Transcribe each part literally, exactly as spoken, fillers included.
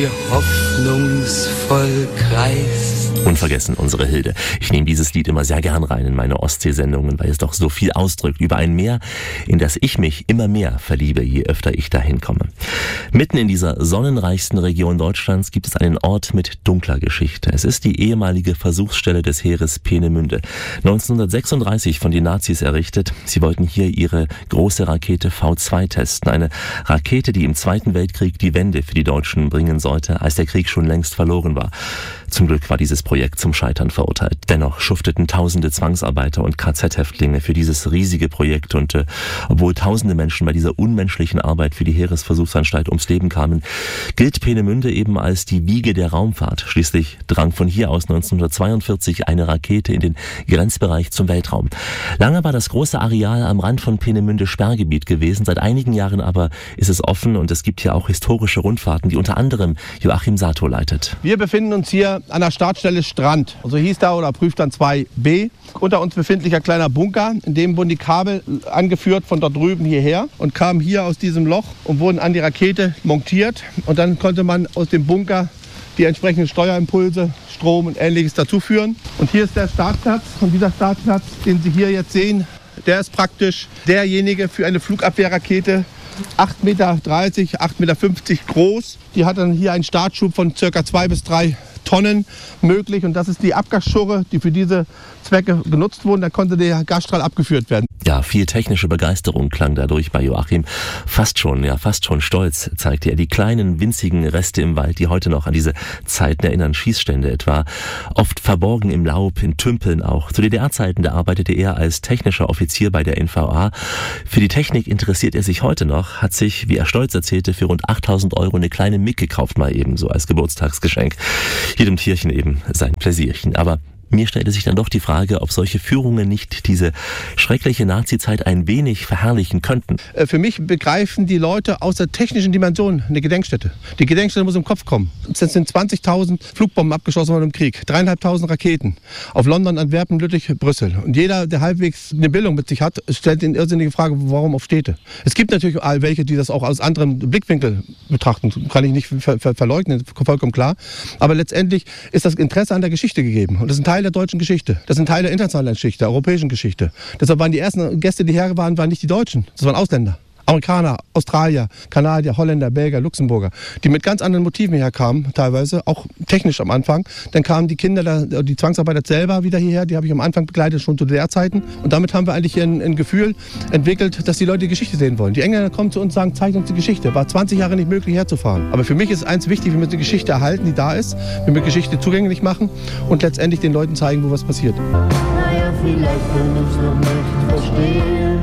Hoffnungsvoll kreist. Unvergessen unsere Hilde. Ich nehme dieses Lied immer sehr gern rein in meine Ostsee-Sendungen, weil es doch so viel ausdrückt über ein Meer, in das ich mich immer mehr verliebe, je öfter ich dahin komme. Mitten in dieser sonnenreichsten Region Deutschlands gibt es einen Ort mit dunkler Geschichte. Es ist die ehemalige Versuchsstelle des Heeres Peenemünde. neunzehnhundertsechsunddreißig von den Nazis errichtet. Sie wollten hier ihre große Rakete V zwei testen. Eine Rakete, die im Zweiten Weltkrieg die Wende für die Deutschen bringen sollte, als der Krieg schon längst verloren war. Zum Glück war dieses Projekt zum Scheitern verurteilt. Dennoch schufteten tausende Zwangsarbeiter und K Z-Häftlinge für dieses riesige Projekt und äh, obwohl tausende Menschen bei dieser unmenschlichen Arbeit für die Heeresversuchsanstalt ums Leben kamen, gilt Peenemünde eben als die Wiege der Raumfahrt. Schließlich drang von hier aus neunzehnhundertzweiundvierzig eine Rakete in den Grenzbereich zum Weltraum. Lange war das große Areal am Rand von Peenemünde Sperrgebiet gewesen, seit einigen Jahren aber ist es offen und es gibt hier auch historische Rundfahrten, die unter anderem Joachim Sato leitet. Wir befinden uns hier an der Startstelle Strand. So hieß da oder Prüfstand zwei b. Unter uns befindlicher kleiner Bunker, in dem wurden die Kabel angeführt von dort drüben hierher und kamen hier aus diesem Loch und wurden an die Rakete montiert. Und dann konnte man aus dem Bunker die entsprechenden Steuerimpulse, Strom und Ähnliches dazuführen. Und hier ist der Startplatz. Und dieser Startplatz, den Sie hier jetzt sehen, der ist praktisch derjenige für eine Flugabwehrrakete, acht Meter dreißig, acht Meter fünfzig groß. Die hat dann hier einen Startschub von ca. zwei bis drei Tonnen möglich und das ist die Abgasschurre, die für diese Zwecke genutzt wurden. Da konnte der Gasstrahl abgeführt werden. Ja, viel technische Begeisterung klang dadurch bei Joachim. Fast schon, ja, fast schon stolz zeigte er die kleinen, winzigen Reste im Wald, die heute noch an diese Zeiten erinnern. Schießstände etwa, oft verborgen im Laub, in Tümpeln auch. Zu D D R-Zeiten, da arbeitete er als technischer Offizier bei der N V A. Für die Technik interessiert er sich heute noch, hat sich, wie er stolz erzählte, für rund achttausend Euro eine kleine M I G gekauft, mal eben so als Geburtstagsgeschenk. Jedem Tierchen eben sein Pläsierchen. Aber mir stellte sich dann doch die Frage, ob solche Führungen nicht diese schreckliche Nazi-Zeit ein wenig verherrlichen könnten. Für mich begreifen die Leute aus der technischen Dimension eine Gedenkstätte. Die Gedenkstätte muss im Kopf kommen. Es sind zwanzigtausend Flugbomben abgeschossen worden im Krieg, dreieinhalbtausend Raketen auf London, Antwerpen, Lüttich, Brüssel. Und jeder, der halbwegs eine Bildung mit sich hat, stellt die irrsinnige Frage, warum auf Städte. Es gibt natürlich welche, die das auch aus anderen Blickwinkeln betrachten. Kann ich nicht ver ver verleugnen, vollkommen klar. Aber letztendlich ist das Interesse an der Geschichte gegeben. Und das ist ein Teil der deutschen Geschichte. Das sind Teile der internationalen Geschichte, der europäischen Geschichte. Deshalb waren die ersten Gäste, die hier waren, waren nicht die Deutschen. Das waren Ausländer. Amerikaner, Australier, Kanadier, Holländer, Belgier, Luxemburger, die mit ganz anderen Motiven herkamen, teilweise, auch technisch am Anfang. Dann kamen die Kinder, die Zwangsarbeiter selber wieder hierher, die habe ich am Anfang begleitet, schon zu D D R-Zeiten. Und damit haben wir eigentlich ein, ein Gefühl entwickelt, dass die Leute die Geschichte sehen wollen. Die Engländer kommen zu uns und sagen, zeigt uns die Geschichte. War zwanzig Jahre nicht möglich herzufahren. Aber für mich ist eins wichtig, wir müssen die Geschichte erhalten, die da ist. Wir müssen Geschichte zugänglich machen und letztendlich den Leuten zeigen, wo was passiert. Naja, vielleicht können es noch nicht verstehen,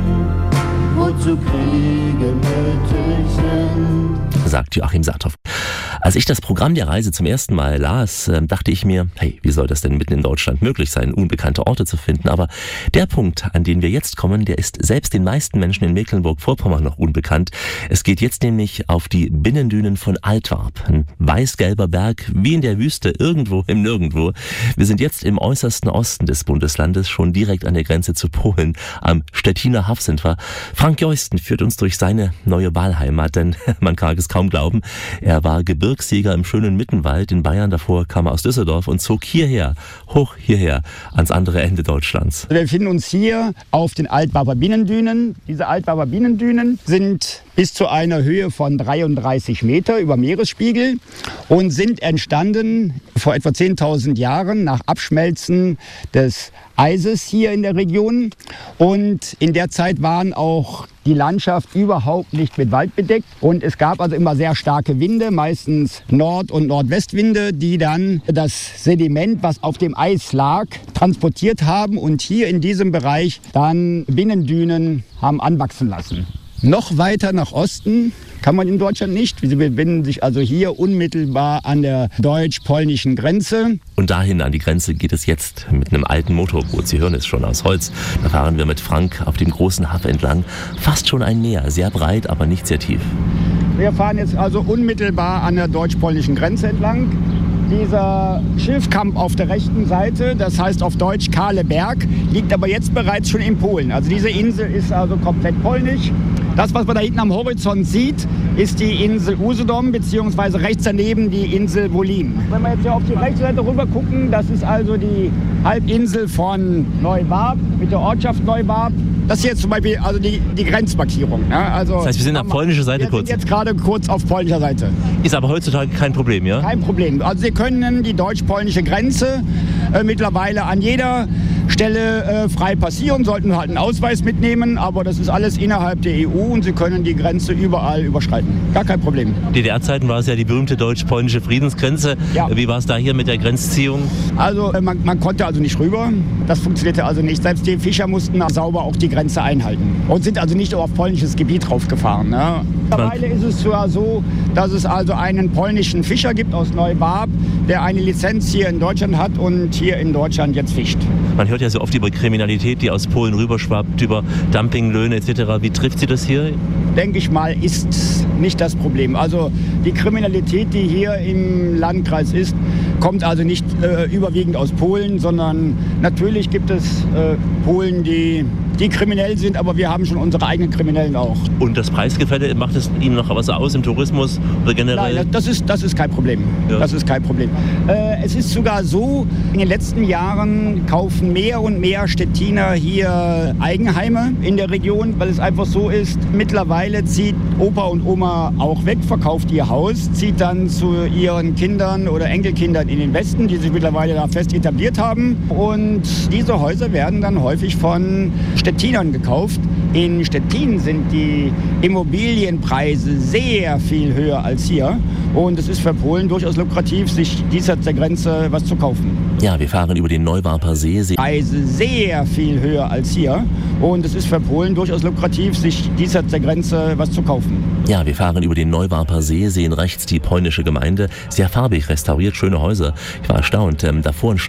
wozu Kriege nötig sind, sagt Joachim Saathoff. Als ich das Programm der Reise zum ersten Mal las, dachte ich mir, hey, wie soll das denn mitten in Deutschland möglich sein, unbekannte Orte zu finden? Aber der Punkt, an den wir jetzt kommen, der ist selbst den meisten Menschen in Mecklenburg-Vorpommern noch unbekannt. Es geht jetzt nämlich auf die Binnendünen von Altwarp. Ein weiß-gelber Berg, wie in der Wüste, irgendwo im Nirgendwo. Wir sind jetzt im äußersten Osten des Bundeslandes, schon direkt an der Grenze zu Polen. Am Stettiner Haff sind wir. Frank Joosten führt uns durch seine neue Wahlheimat, denn man kann es kaum glauben, er war Gebirgsjäger im schönen Mittenwald in Bayern, davor kam er aus Düsseldorf und zog hierher, hoch hierher, ans andere Ende Deutschlands. Wir befinden uns hier auf den Altwarper Binnendünen. Diese Altwarper Binnendünen sind bis zu einer Höhe von dreiunddreißig Meter über Meeresspiegel und sind entstanden vor etwa zehntausend Jahren nach Abschmelzen des Eises hier in der Region. Und in der Zeit waren auch die Landschaft überhaupt nicht mit Wald bedeckt. Und es gab also immer sehr starke Winde, meistens Nord- und Nordwestwinde, die dann das Sediment, was auf dem Eis lag, transportiert haben und hier in diesem Bereich dann Binnendünen haben anwachsen lassen. Noch weiter nach Osten kann man in Deutschland nicht. Sie befinden sich also hier unmittelbar an der deutsch-polnischen Grenze. Und dahin an die Grenze geht es jetzt mit einem alten Motorboot. Sie hören es schon, aus Holz. Da fahren wir mit Frank auf dem großen Haff entlang. Fast schon ein Meer, sehr breit, aber nicht sehr tief. Wir fahren jetzt also unmittelbar an der deutsch-polnischen Grenze entlang. Dieser Schilfkamp auf der rechten Seite, das heißt auf Deutsch Kahle Berg, liegt aber jetzt bereits schon in Polen. Also diese Insel ist also komplett polnisch. Das, was man da hinten am Horizont sieht, ist die Insel Usedom, beziehungsweise rechts daneben die Insel Wolin. Wenn wir jetzt hier auf die rechte Seite rüber gucken, das ist also die Halbinsel von Neuwarp mit der Ortschaft Neuwarp. Das hier ist zum Beispiel also die, die Grenzmarkierung. Ja, also das heißt, wir sind auf polnischer Seite wir kurz. Wir sind jetzt gerade kurz auf polnischer Seite. Ist aber heutzutage kein Problem, ja? Kein Problem. Also Sie können die deutsch-polnische Grenze äh, mittlerweile an jeder Stelle äh, frei passieren, sollten halt einen Ausweis mitnehmen, aber das ist alles innerhalb der E U und Sie können die Grenze überall überschreiten. Gar kein Problem. D D R-Zeiten war es ja die berühmte deutsch-polnische Friedensgrenze. Ja. Wie war es da hier mit der Grenzziehung? Also äh, man, man konnte also nicht rüber. Das funktionierte also nicht. Selbst die Fischer mussten sauber auch die Grenze einhalten und sind also nicht auf polnisches Gebiet draufgefahren. Ne? Mittlerweile ist es sogar so, dass es also einen polnischen Fischer gibt aus Neuwarp, der eine Lizenz hier in Deutschland hat und hier in Deutschland jetzt fischt. Man hört ja so oft über Kriminalität, die aus Polen rüberschwappt, über Dumpinglöhne et cetera. Wie trifft Sie das hier? Denke ich mal, ist nicht das Problem. Also die Kriminalität, die hier im Landkreis ist, kommt also nicht äh, überwiegend aus Polen, sondern natürlich gibt es äh, Polen, die, die kriminell sind, aber wir haben schon unsere eigenen Kriminellen auch. Und das Preisgefälle, macht es Ihnen noch was aus im Tourismus oder generell? Nein, das ist, das ist kein Problem. Ja. Das ist kein Problem. Äh, es ist sogar so, in den letzten Jahren kaufen mehr und mehr Stettiner hier Eigenheime in der Region, weil es einfach so ist, mittlerweile zieht Opa und Oma auch weg, verkauft ihr Haus, zieht dann zu ihren Kindern oder Enkelkindern in den Westen, die sich mittlerweile da fest etabliert haben. Und diese Häuser werden dann häufig von Stettinern gekauft. In Stettin sind die Immobilienpreise sehr viel höher als hier. Und es ist für Polen durchaus lukrativ, sich diesseits der Grenze was zu kaufen. Ja, wir fahren über den Neuwarper See. Sie Preise sehr viel höher als hier. Und es ist für Polen durchaus lukrativ, sich diesseits der Grenze was zu kaufen. Ja, wir fahren über den Neuwarper See, sehen rechts die polnische Gemeinde. Sehr farbig restauriert, schöne Häuser. Ich war erstaunt. Ähm, davor ein